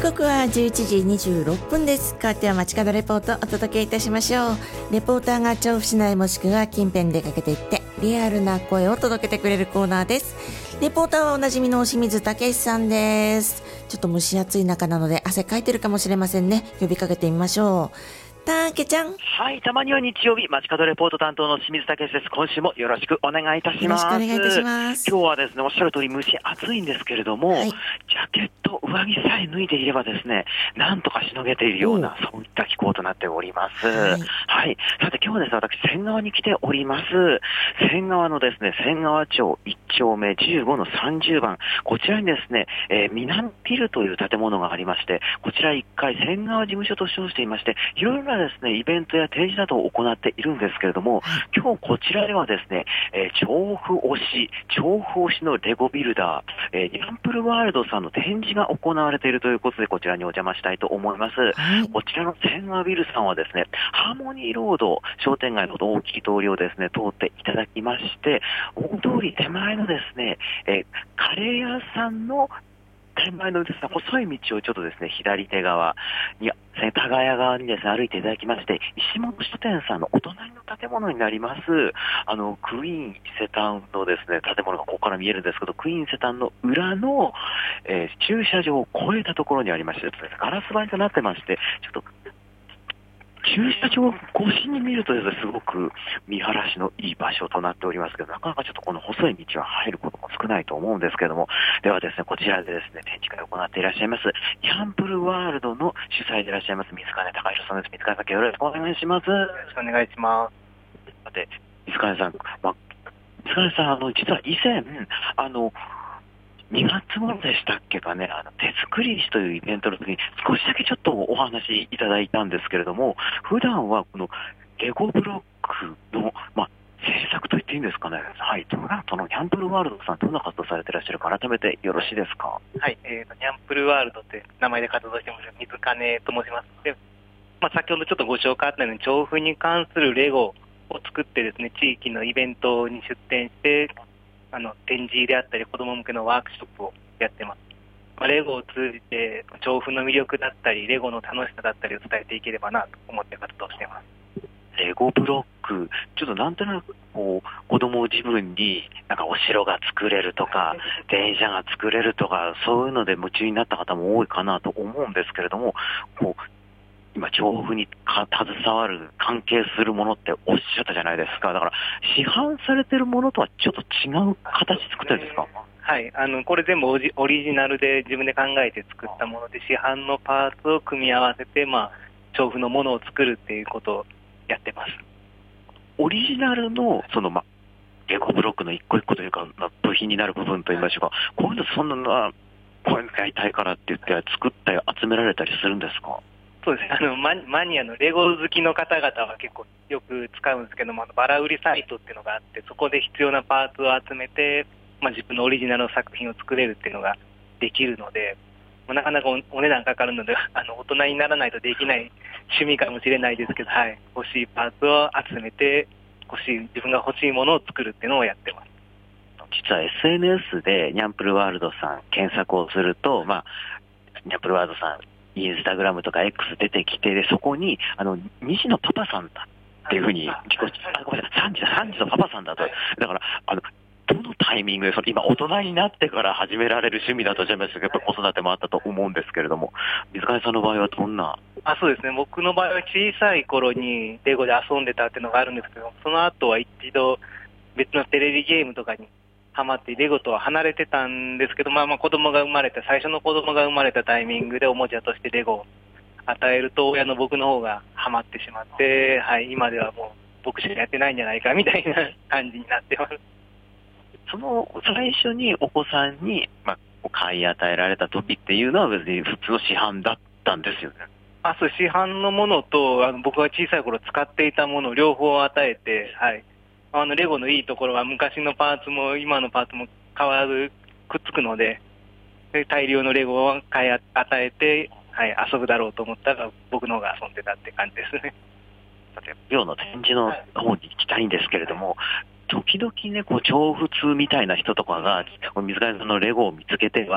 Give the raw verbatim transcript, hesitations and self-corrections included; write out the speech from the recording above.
刻はじゅういちじにじゅうろっぷんです。変わっては街角レポートをお届けいたしましょう。レポーターが調布市内もしくは近辺出かけていってリアルな声を届けてくれるコーナーです。レポーターはおなじみの清水武さんです。ちょっと蒸し暑い中なので汗かいてるかもしれませんね。呼びかけてみましょう。たけちゃん。 はい、たまには日曜日、街角レポート担当の清水武です。今週もよろしくお願いいたします。 よろしくお願いいたします。 今日はですね、おっしゃる通り蒸し暑いんですけれども、はい、ジャケット、上着さえ脱いでいればですね、なんとかしのげているような、そういった気候となっております。はい。はい、さて今日はですね、私、仙川に来ております。仙川のですね、仙川町いっ丁目じゅうごのさんじゅうばん、こちらにですね、えー、南ビルという建物がありまして、こちらいっかい仙川事務所と称していまして、いろいろなですね、イベントや展示などを行っているんですけれども、今日こちらではですね、えー、調布推し、調布推しのレゴビルダー、えー、ニャンプルワールドさんの展示が行われているということで、こちらにお邪魔したいと思います。はい、こちらの仙川ビルさんはですね、ハーモニーロード商店街の大きい通りをですね、通っていただきまして、大通り手前のですね、えー、カレー屋さんの手前のですね、細い道をちょっとですね、左手側に、田ヶ谷側にですね、歩いていただきまして、石本書店さんのお隣の建物になります、あの、クイーン伊勢丹のですね、建物がここから見えるんですけど、クイーン伊勢丹の裏の、えー、駐車場を越えたところにありまして、ガラス張りとなってまして、ちょっと、駐車場越しに見るとですね、すごく見晴らしのいい場所となっておりますけど、なかなかちょっとこの細い道は入ることも少ないと思うんですけども、ではですね、こちらでですね、展示会を行っていらっしゃいます、ニャンプルワールドの主催でいらっしゃいます、水金隆弘さんです。水金さん、よろしくお願いします。よろしくお願いします。 さて、水金さん、まあ、水金さん、あの、実は以前、あの、にがつ頃でしたっけかね、あの手作り石というイベントの時に少しだけちょっとお話いただいたんですけれども、普段はこのレゴブロックの、まあ、制作と言っていいんですかね。はい。どうなそのニャンプルワールドさん、どんな活動されていらっしゃるか、改めてよろしいですか。 はい。えーと、ニャンプルワールドって名前で活動してます、水金と申します。で、まあ、先ほどちょっとご紹介あったように、調布に関するレゴを作ってですね、地域のイベントに出展して、あの展示であったり子ども向けのワークショップをやってます。まあ、レゴを通じて調布の魅力だったりレゴの楽しさだったりを伝えていければなと思って活動しています。 レゴブロック、ちょっとなんとなくこう子供自分になんかお城が作れるとか電車が作れるとかそういうので夢中になった方も多いかなと思うんですけれども、こう今調布にか携わる関係するものっておっしゃったじゃないですか。だから市販されてるものとはちょっと違う形作ってるんですか。 はい、あのこれ全部オリ、オリジナルで自分で考えて作ったもので、市販のパーツを組み合わせて、まあ、調布のものを作るっていうことをやってます。 オリジナルのその、ま、レゴブロックの一個一個というか、ま、部品になる部分といいましょうか、こういうのそんなのこういうのやりたいからって言って作ったり集められたりするんですか。 そうですね、あのママニアのレゴ好きの方々は結構よく使うんですけども、あのバラ売りサイトっていうのがあって、そこで必要なパーツを集めて、まあ、自分のオリジナルの作品を作れるっていうのができるので、まあ、なかなか お, お値段かかるのであの大人にならないとできない趣味かもしれないですけど、はい、欲しいパーツを集めて欲しい自分が欲しいものを作るっていうのをやってます。 実は エスエヌエス でニャンプルワールドさん検索をすると、まあ、ニャンプルワールドさんインスタグラムとか X 出てきて、でそこにあの西野パパさんだっていうふうに自己あごめんなさいさんじさんじのパパさんだと、だからあのどのタイミングでそれ今大人になってから始められる趣味だとおっしゃいましたけど、やっぱり子育てもあったと思うんですけれども、水金さんの場合はどんな。 あそうですね、僕の場合は小さい頃にレゴで遊んでたっていうのがあるんですけど、その後は一度別のテレビゲームとかにハマってレゴとは離れてたんですけど、まあまあ子供が生まれた最初の子供が生まれたタイミングでおもちゃとしてレゴを与えると親の僕の方がハマってしまって、はい、今ではもう僕しかやってないんじゃないかみたいな感じになってます。 その最初にお子さんに、まあ、買い与えられた時っていうのは別に普通の市販だったんですよね。 あそう市販のものとあの僕が小さい頃使っていたもの両方与えて、はい、あのレゴのいいところは昔のパーツも今のパーツも変わるくっつくので、大量のレゴを買い与えて、はい、遊ぶだろうと思ったら僕の方が遊んでたって感じですね。 さて今日の展示の方に行きたいんですけれども、時々ねこう調布通みたいな人とかが水金さんのレゴを見つけて